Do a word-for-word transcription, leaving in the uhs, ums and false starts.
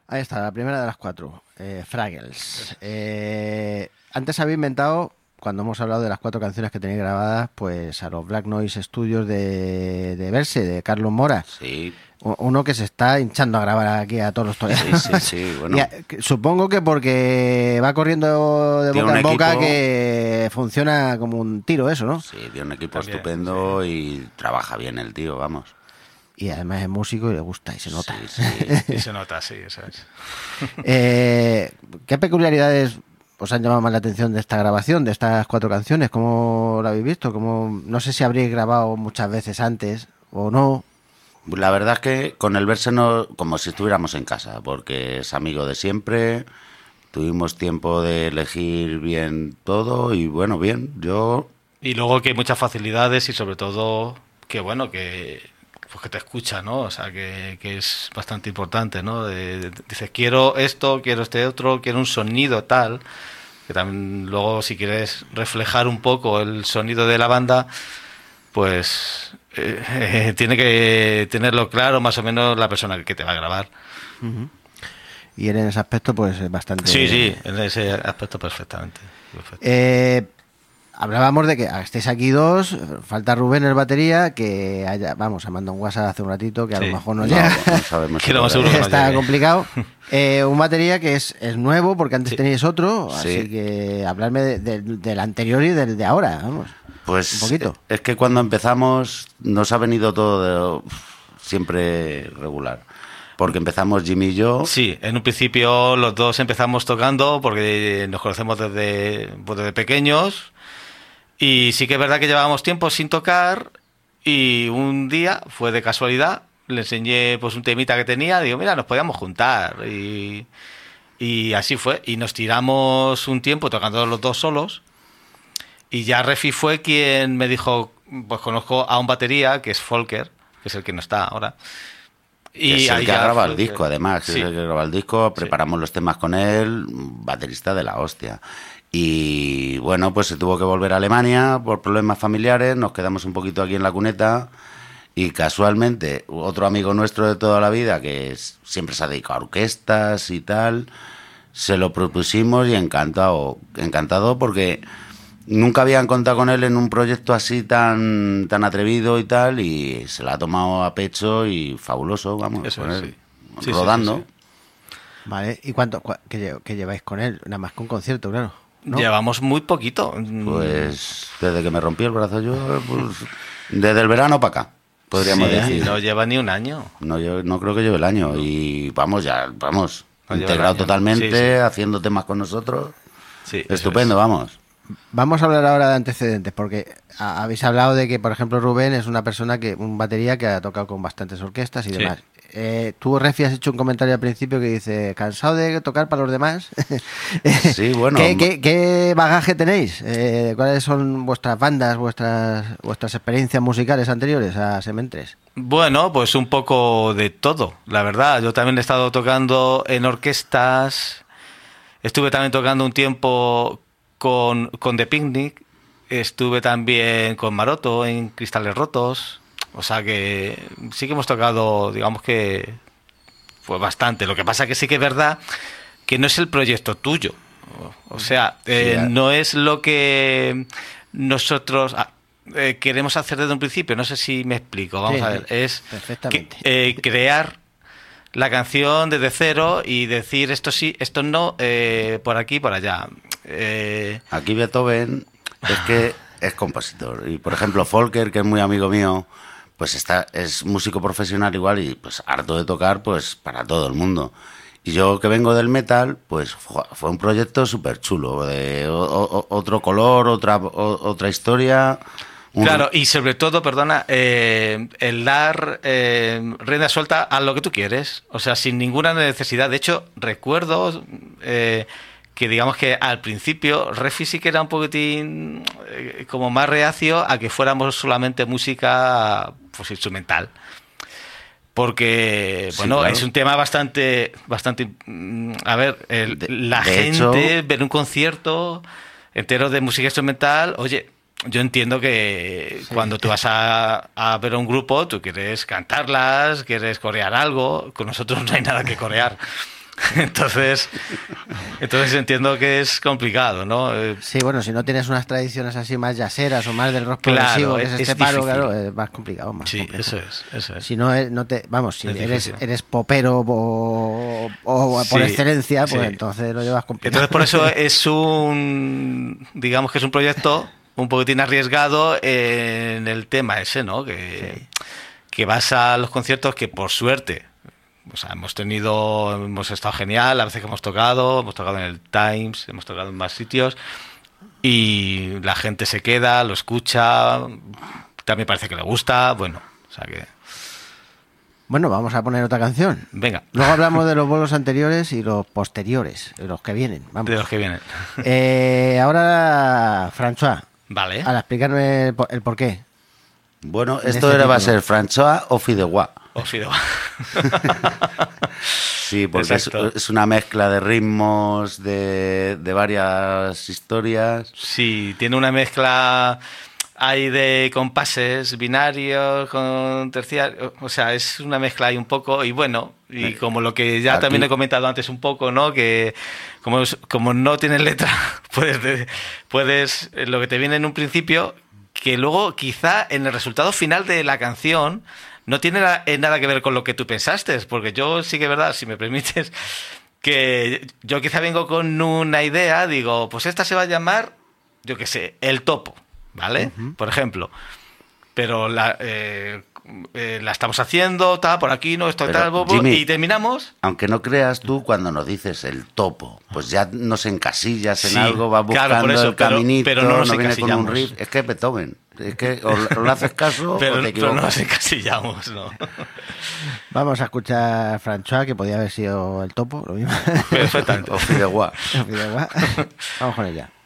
Ahí está, la primera de las cuatro. Eh, Fraggles. Eh, antes había inventado, cuando hemos hablado de las cuatro canciones que tenéis grabadas, pues a los Black Noise Studios de, de Verse, de Carlos Mora. Sí. Uno que se está hinchando a grabar aquí a todos los toreros. Sí, sí, sí, bueno. A, supongo que porque va corriendo de boca en boca equipo, que funciona como un tiro eso, ¿no? Sí, tiene un equipo También, estupendo sí. Y trabaja bien el tío, vamos. Y además es músico y le gusta y se nota. Sí, sí. Y se nota, sí, eso es. eh, ¿Qué peculiaridades os han llamado más la atención de esta grabación, de estas cuatro canciones? ¿Cómo lo habéis visto? ¿Cómo, no sé si habréis grabado muchas veces antes o no. La verdad es que con el Verse no, como si estuviéramos en casa, porque es amigo de siempre, tuvimos tiempo de elegir bien todo y bueno, bien, yo... Y luego que hay muchas facilidades y sobre todo que bueno, que, pues que te escucha, ¿no? O sea, que, que es bastante importante, ¿no? De, de, dices, quiero esto, quiero este otro, quiero un sonido tal, que también luego si quieres reflejar un poco el sonido de la banda, pues... Eh, eh, tiene que tenerlo claro más o menos la persona que te va a grabar. Uh-huh. Y él en ese aspecto pues es bastante... Sí, sí, en ese aspecto perfectamente. Perfecto. Eh, hablábamos de que estéis aquí dos, falta Rubén el batería, que haya, vamos, ha mandado un WhatsApp hace un ratito que a sí. lo mejor no, no llega. No sabemos que lo más seguro que no está llegue. complicado. Eh, un batería que es, es nuevo porque antes sí. teníais otro, sí. así que hablarme de, de, del anterior y del de ahora, vamos. Pues un poquito. Es que cuando empezamos nos ha venido todo de, siempre regular. Porque empezamos Jimmy y yo. Sí, en un principio los dos empezamos tocando porque nos conocemos desde, pues desde pequeños. Y sí que es verdad que llevábamos tiempo sin tocar. Y un día, fue de casualidad, le enseñé pues un temita que tenía. Digo, mira, nos podíamos juntar. Y, y así fue. Y nos tiramos un tiempo tocando los dos solos. Y ya Refi fue quien me dijo, pues conozco a un batería, que es Volker, que es el que no está ahora. Y es el que graba el disco, además, sí. Es el que graba el disco, preparamos sí. los temas con él, baterista de la hostia. Y bueno, pues se tuvo que volver a Alemania por problemas familiares, nos quedamos un poquito aquí en la cuneta y casualmente otro amigo nuestro de toda la vida, que es, siempre se ha dedicado a orquestas y tal, se lo propusimos y encantado, encantado porque... Nunca habían contado con él en un proyecto así tan tan atrevido y tal, y se la ha tomado a pecho y fabuloso, vamos, Eso con es, él, sí. rodando. Sí, sí, sí. Vale, ¿y cuánto cu- qué, qué lleváis con él? Nada más que un concierto, claro. ¿No? Llevamos muy poquito. Pues desde que me rompí el brazo yo, pues, desde el verano para acá, podríamos sí, decir. No lleva ni un año. No, yo no creo que lleve el año, no. Y vamos, ya, vamos, no integrado totalmente, sí, sí. haciendo temas con nosotros. Sí, estupendo, es. vamos. Vamos a hablar ahora de antecedentes, porque habéis hablado de que, por ejemplo, Rubén es una persona que, un batería que ha tocado con bastantes orquestas y sí. demás. Eh, tú, Refi, has hecho un comentario al principio que dice, ¿cansado de tocar para los demás? Sí, bueno. ¿Qué, qué, qué bagaje tenéis? Eh, ¿Cuáles son vuestras bandas, vuestras vuestras experiencias musicales anteriores a Semen tres? Bueno, pues un poco de todo, la verdad. Yo también he estado tocando en orquestas, estuve también tocando un tiempo... Con, con The Picnic, estuve también con Maroto en Cristales Rotos, o sea que sí que hemos tocado, digamos que pues bastante. Lo que pasa que sí que es verdad que no es el proyecto tuyo, o sea, eh, sí, no es lo que nosotros ah, eh, queremos hacer desde un principio, no sé si me explico, vamos sí, a ver, es que, eh, crear la canción desde cero y decir esto sí, esto no, eh, por aquí, por allá. Eh... Aquí Beethoven es que es compositor y por ejemplo Volker, que es muy amigo mío, pues está es músico profesional igual y pues harto de tocar pues para todo el mundo. Y yo que vengo del metal, pues fue un proyecto súper chulo, de o, o, otro color, otra o, otra historia. Un... Claro, y sobre todo, perdona, eh, el dar eh, rienda suelta a lo que tú quieres, o sea, sin ninguna necesidad. De hecho, recuerdo... Eh, que digamos que al principio Refi sí que era un poquitín eh, como más reacio a que fuéramos solamente música pues instrumental. Porque, sí, bueno, claro. Es un tema bastante, bastante a ver, el, de, la de gente hecho... ver un concierto entero de música instrumental, oye, yo entiendo que sí. Cuando tú vas a, a ver a un grupo, tú quieres cantarlas, quieres corear algo, con nosotros no hay nada que corear. Entonces, entonces entiendo que es complicado, ¿no? Sí, bueno, si no tienes unas tradiciones así más yaceras o más del rock claro, progresivo, que es, es este palo, difícil. claro, es más complicado, más Sí, complejo. eso es, eso es. Si no, no te, vamos, si Es eres, difícil. eres popero o, o Sí, por excelencia, pues sí. entonces lo llevas complicado. Entonces por eso es un, digamos que es un proyecto un poquitín arriesgado en el tema ese, ¿no? Que, Sí. que vas a los conciertos que por suerte, o sea, hemos tenido, hemos estado genial, a veces que hemos tocado, hemos tocado en el Times, hemos tocado en más sitios y la gente se queda, lo escucha, también parece que le gusta, bueno, o sea que... Bueno, vamos a poner otra canción. Venga. Luego hablamos de los bolos anteriores y los posteriores, de los que vienen. Vamos. De los que vienen. Eh, ahora, François, Vale. al explicarme el, por- el porqué. Bueno, En esto este era, va a título. ser François o Fideuá. O Fideuá. Sí, porque es, Exacto. es una mezcla de ritmos, de, de varias historias. Sí, tiene una mezcla hay de compases binarios con terciarios, o sea, es una mezcla ahí un poco y bueno, y como lo que ya Aquí. también he comentado antes un poco, ¿no? Que como, es- como no tienes letra, puedes, de- puedes eh, lo que te viene en un principio, que luego quizá en el resultado final de la canción no tiene na- eh, nada que ver con lo que tú pensaste, porque yo sí que es verdad, si me permites, que yo quizá vengo con una idea, digo, pues esta se va a llamar, yo qué sé, El Topo, ¿vale? Uh-huh. Por ejemplo. Pero la, eh, eh, la estamos haciendo, tal, por aquí, no, esto Pero, tal, bobo, Jimmy, y terminamos. Aunque no creas tú, cuando nos dices El Topo, pues ya nos encasillas en Sí, algo, vas buscando claro, por eso, el pero- caminito, pero no nos viene con un encasillamos. riff. Es que es Beethoven. Es que o, o le haces caso pero, o te pero no equivocas. nos encasillamos, ¿no? Vamos a escuchar François, que podía haber sido El Topo, lo mismo. Perfectamente. O Fideuá. Vamos con ella.